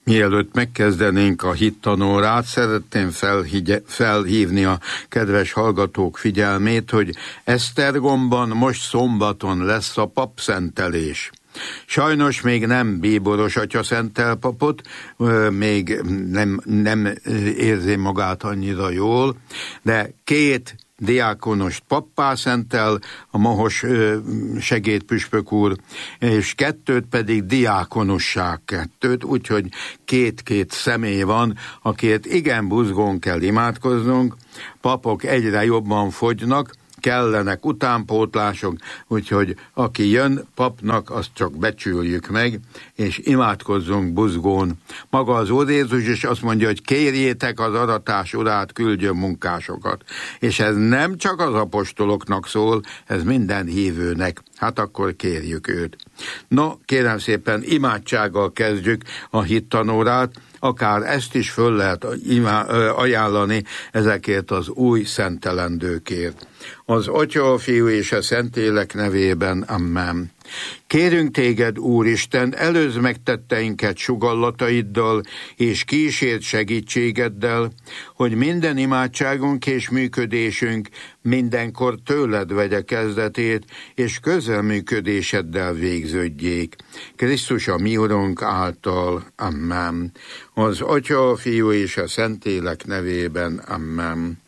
Mielőtt megkezdenénk a hittanórát, szeretném felhívni a kedves hallgatók figyelmét, hogy Esztergomban most szombaton lesz a papszentelés. Sajnos még nem bíboros atya szentel papot, még nem érzi magát annyira jól, de 2 diákonost pappá szentel, a mohos segédpüspök úr, és 2 pedig diákonossá 2, úgyhogy 2 személy van, akért igen buzgón kell imádkoznunk, papok egyre jobban fogynak, kellenek utánpótlások, úgyhogy aki jön papnak, azt csak becsüljük meg, és imádkozzunk buzgón. Maga az Úr Jézus is azt mondja, hogy kérjétek az aratás urát, küldjön munkásokat. És ez nem csak az apostoloknak szól, ez minden hívőnek. Hát akkor kérjük őt. No, kérem szépen, imádsággal kezdjük a hittanórát, akár ezt is föl lehet ajánlani ezekért az új szentelendőkért. Az Atya, a Fiú és a Szentlélek nevében, amen. Kérünk téged, Úristen, előzd meg tetteinket sugallataiddal, és kísérd segítségeddel, hogy minden imádságunk és működésünk mindenkor tőled vegye kezdetét, és közelműködéseddel végződjék. Krisztus a mi Urunk által, amen. Az Atya, a Fiú és a Szentlélek nevében, amen.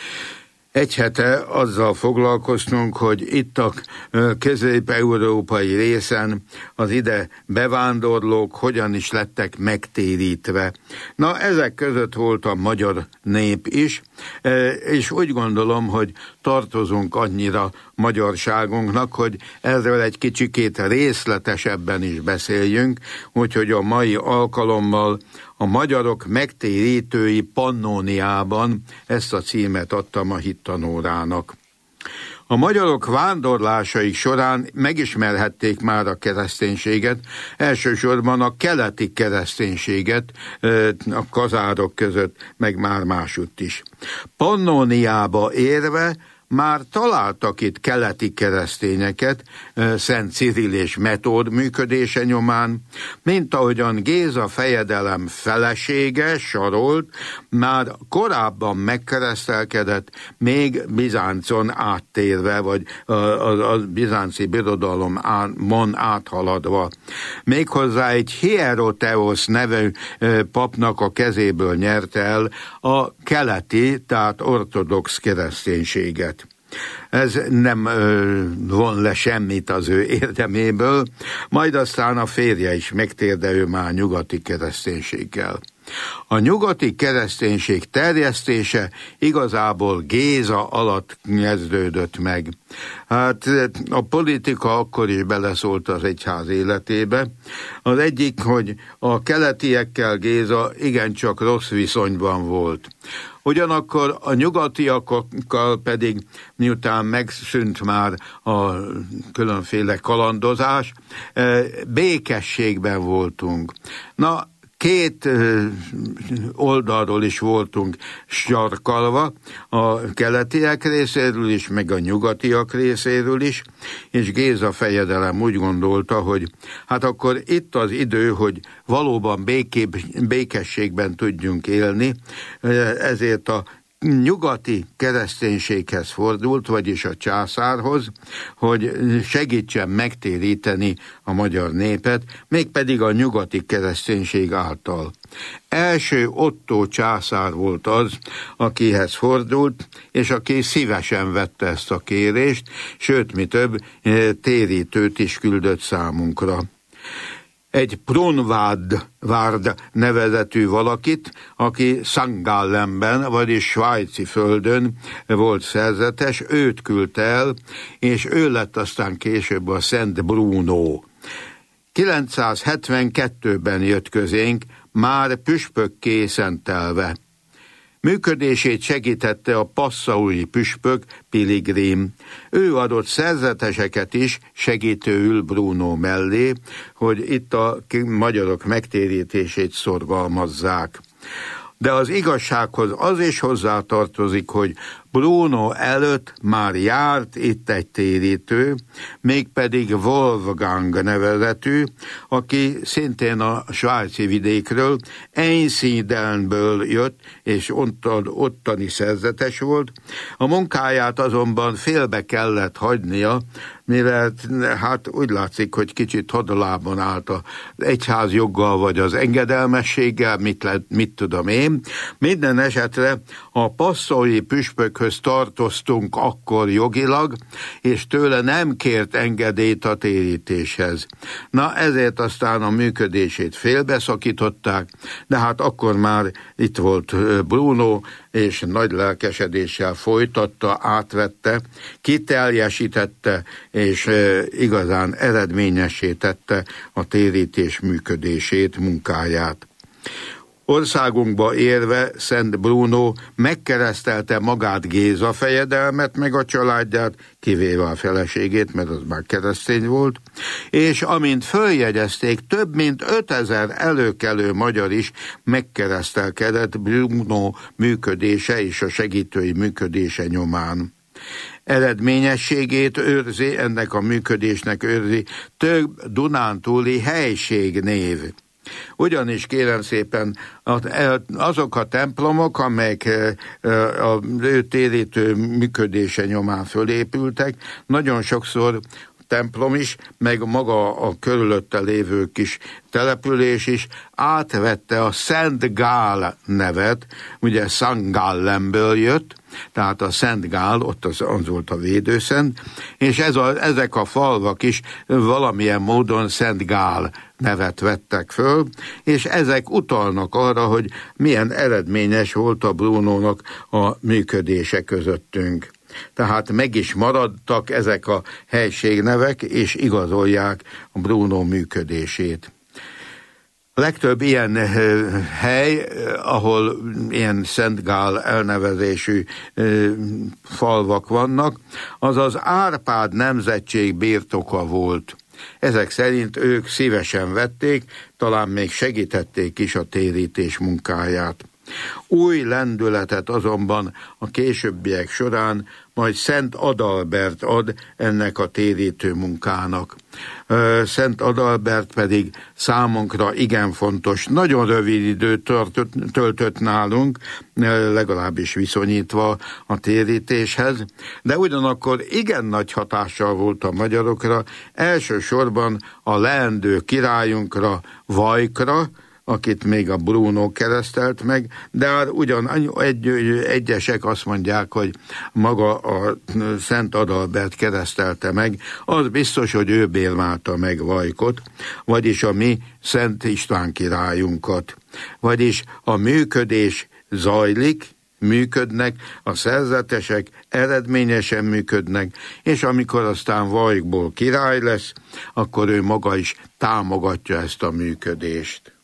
Egy hete azzal foglalkoztunk, hogy itt a közép-európai részen az ide bevándorlók hogyan is lettek megtérítve. Na, ezek között volt a magyar nép is, és úgy gondolom, hogy tartozunk annyira magyarságunknak, hogy erről egy kicsikét részletesebben is beszéljünk, úgyhogy a mai alkalommal a magyarok megtérítői Pannóniában ezt a címet adtam a hittanórának. A magyarok vándorlásaik során megismerhették már a kereszténységet, elsősorban a keleti kereszténységet, a kazárok között, meg már másutt is. Pannóniába érve már találtak itt keleti keresztényeket, Szent Cirill és Metód működése nyomán, mint ahogyan Géza fejedelem felesége, Sarolt, már korábban megkeresztelkedett, még Bizáncon áttérve, vagy a bizánci birodalomon áthaladva. Méghozzá egy Hieroteosz nevű papnak a kezéből nyerte el a keleti, tehát ortodox kereszténységet. Ez nem von le semmit az ő érdeméből, majd aztán a férje is megtér, de ő már nyugati kereszténységgel. A nyugati kereszténység terjesztése igazából Géza alatt kezdődött meg. Hát a politika akkor is beleszólt az egyház életébe. Az egyik, hogy a keletiekkel Géza igencsak rossz viszonyban volt. Ugyanakkor a nyugatiakkal pedig, miután megszűnt már a különféle kalandozás, békességben voltunk. Na, 2 oldalról is voltunk sarkalva, a keletiek részéről is, meg a nyugatiak részéről is, és Géza fejedelem úgy gondolta, hogy hát akkor itt az idő, hogy valóban békességben tudjunk élni, ezért a nyugati kereszténységhez fordult, vagyis a császárhoz, hogy segítsen megtéríteni a magyar népet, mégpedig a nyugati kereszténység által. Első Ottó császár volt az, akihez fordult, és aki szívesen vette ezt a kérést, sőt, mi több, térítőt is küldött számunkra. Egy Brunvárd nevezetű valakit, aki Sangallemben, vagyis svájci földön volt szerzetes, őt küldte el, és ő lett aztán később a Szent Bruno. 972-ben jött közénk, már püspökké szentelve. Működését segítette a passaui püspök Piligrim. Ő adott szerzeteseket is segítőül Bruno mellé, hogy itt a magyarok megtérítését szorgalmazzák. De az igazsághoz az is hozzátartozik, hogy Bruno előtt már járt itt egy térítő, mégpedig Wolfgang nevezetű, aki szintén a svájci vidékről, Einsiedelnből jött, és ottani szerzetes volt. A munkáját azonban félbe kellett hagynia, mivel hát úgy látszik, hogy kicsit hadalában állt az egyházjoggal vagy az engedelmességgel, mit tudom én. Minden esetre a passzói püspökhöz tartoztunk akkor jogilag, és tőle nem kért engedélyt a térítéshez. Na ezért aztán a működését félbeszakították, de hát akkor már itt volt Bruno, és nagy lelkesedéssel folytatta, átvette, kiteljesítette, és igazán eredményessé tette a térítés működését, munkáját. Országunkba érve Szent Bruno megkeresztelte magát Géza fejedelmet, meg a családját, kivéve a feleségét, mert az már keresztény volt, és amint följegyezték, több mint 5000 előkelő magyar is megkeresztelkedett Bruno működése és a segítői működése nyomán. Eredményességét őrzi, ennek a működésnek őrzi több dunántúli helységnév. Ugyanis kérem szépen, azok a templomok, amelyek az ő térítő működése nyomán fölépültek, nagyon sokszor templom is, meg maga a körülötte lévő kis település is átvette a Szent Gál nevet, ugye Szent Gállenből jött, tehát a Szent Gál, ott az volt a védőszent, és ezek a falvak is valamilyen módon Szent Gál nevet vettek föl, és ezek utalnak arra, hogy milyen eredményes volt a Brunónak a működése közöttünk. Tehát meg is maradtak ezek a helységnevek, és igazolják a Bruno működését. A legtöbb ilyen hely, ahol ilyen Szent Gál elnevezésű falvak vannak, az az Árpád nemzetség birtoka volt. Ezek szerint ők szívesen vették, talán még segítették is a térítés munkáját. Új lendületet azonban a későbbiek során majd Szent Adalbert ad ennek a térítő munkának. Szent Adalbert pedig számunkra igen fontos, nagyon rövid időt töltött nálunk, legalábbis viszonyítva a térítéshez, de ugyanakkor igen nagy hatással volt a magyarokra, elsősorban a leendő királyunkra, Vajkra, akit még a Bruno keresztelt meg, de hát egyesek azt mondják, hogy maga a Szent Adalbert keresztelte meg, az biztos, hogy ő bérmálta meg Vajkot, vagyis a mi Szent István királyunkat. Vagyis a működés zajlik, működnek, a szerzetesek eredményesen működnek, és amikor aztán Vajkból király lesz, akkor ő maga is támogatja ezt a működést.